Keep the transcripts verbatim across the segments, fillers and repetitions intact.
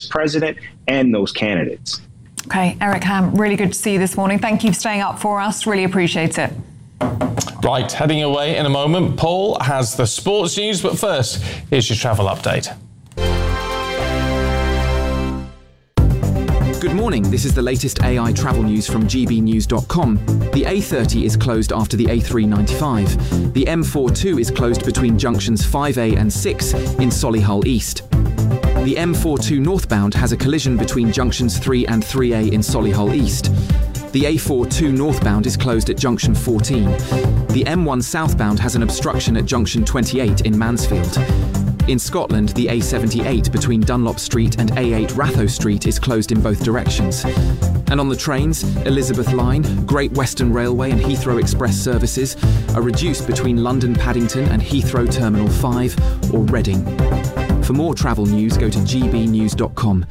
president and those candidates. Okay, Eric Ham, really good to see you this morning. Thank you for staying up for us. Really appreciate it. Right, heading away in a moment. Paul has the sports news, but first, here's your travel update. Good morning, this is the latest A I travel news from G B news dot com. The A thirty is closed after the A three ninety-five. The M forty-two is closed between junctions five A and six in Solihull East. The M forty-two northbound has a collision between junctions three and three A in Solihull East. The A forty-two northbound is closed at junction fourteen. The M one southbound has an obstruction at junction twenty-eight in Mansfield. In Scotland, the A seventy-eight between Dunlop Street and A eight Ratho Street is closed in both directions. And on the trains, Elizabeth Line, Great Western Railway and Heathrow Express services are reduced between London Paddington and Heathrow Terminal five or Reading. For more travel news, go to G B news dot com.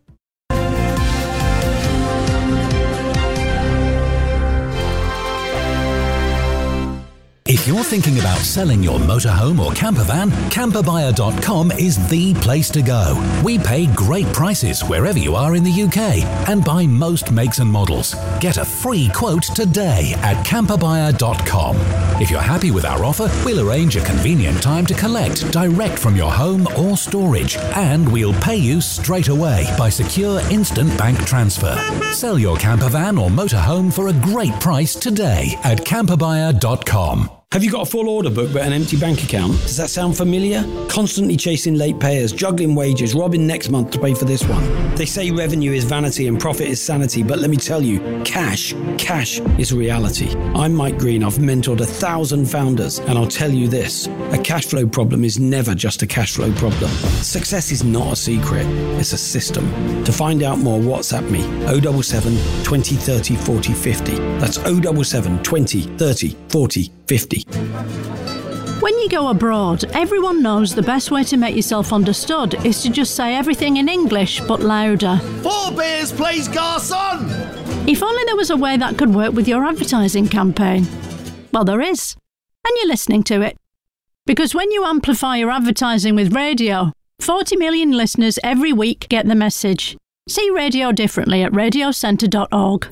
If you're thinking about selling your motorhome or camper van, camper buyer dot com is the place to go. We pay great prices wherever you are in the U K and buy most makes and models. Get a free quote today at camper buyer dot com. If you're happy with our offer, we'll arrange a convenient time to collect direct from your home or storage, and we'll pay you straight away by secure instant bank transfer. Sell your camper van or motorhome for a great price today at camper buyer dot com. Have you got a full order book but an empty bank account? Does that sound familiar? Constantly chasing late payers, juggling wages, robbing next month to pay for this one. They say revenue is vanity and profit is sanity, but let me tell you, cash, cash is reality. I'm Mike Green. I've mentored a thousand founders, and I'll tell you this, a cash flow problem is never just a cash flow problem. Success is not a secret, it's a system. To find out more, WhatsApp me, oh seven seven, twenty, thirty, forty, fifty. That's oh seven seven, twenty, thirty, forty, fifty. When you go abroad, everyone knows the best way to make yourself understood is to just say everything in English, but louder. Four beers, please, garçon! If only there was a way that could work with your advertising campaign. Well, there is. And you're listening to it. Because when you amplify your advertising with radio, forty million listeners every week get the message. See radio differently at radio centre dot org.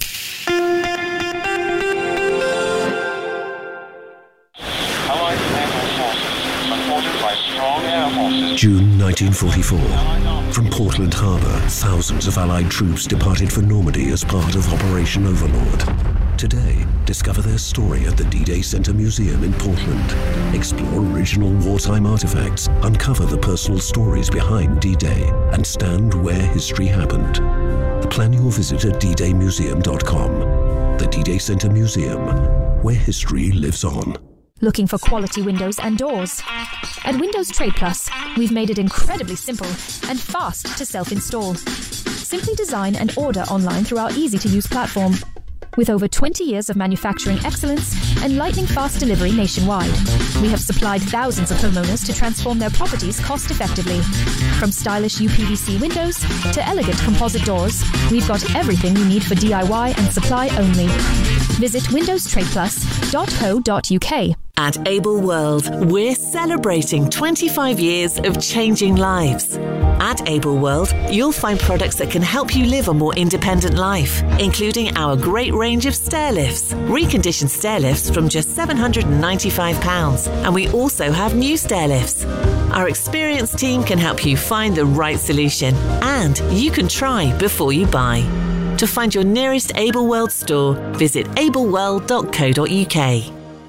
June nineteen forty-four. From Portland Harbour, thousands of Allied troops departed for Normandy as part of Operation Overlord. Today, discover their story at the D-Day Center Museum in Portland. Explore original wartime artifacts, uncover the personal stories behind D-Day, and stand where history happened. Plan your visit at d day museum dot com. The D-Day Center Museum, where history lives on. Looking for quality windows and doors? At Windows Trade Plus, we've made it incredibly simple and fast to self-install. Simply design and order online through our easy-to-use platform. With over twenty years of manufacturing excellence and lightning-fast delivery nationwide, we have supplied thousands of homeowners to transform their properties cost-effectively. From stylish U P V C windows to elegant composite doors, we've got everything you need for D I Y and supply only. Visit windows trade plus dot co dot u k. At Able World, we're celebrating twenty-five years of changing lives. At Able World, you'll find products that can help you live a more independent life, including our great range of stair lifts, reconditioned stair lifts from just seven hundred ninety-five pounds, and we also have new stair lifts. Our experienced team can help you find the right solution, and you can try before you buy. To find your nearest Able World store, visit able world dot co dot u k.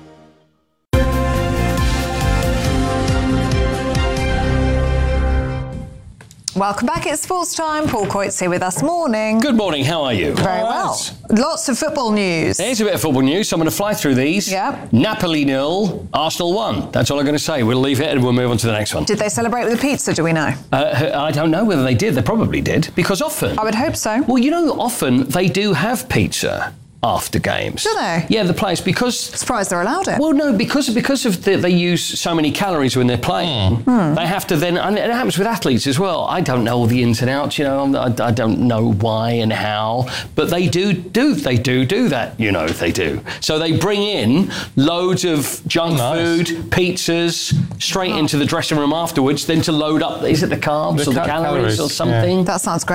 Welcome back. It's sports time. Paul Coates here with us. Morning. Good morning. How are you? Very well. Lots of football news. There's a bit of football news, so I'm going to fly through these. Yeah. Napoli nil, Arsenal one. That's all I'm going to say. We'll leave it and we'll move on to the next one. Did they celebrate with a pizza, do we know? Uh, I don't know whether they did. They probably did, because often... I would hope so. Well, you know, often they do have pizza after games. Do they? Yeah, the players, because... Surprised they're allowed it. Well, no, because because of the, they use so many calories when they're playing, mm. they have to then... And it happens with athletes as well. I don't know all the ins and outs, you know, I, I don't know why and how, but they do do they do do that, you know, they do. So they bring in loads of junk nice. food, pizzas, straight oh. into the dressing room afterwards, then to load up, is it the carbs the or the ca- calories, calories or something? Yeah. That sounds great.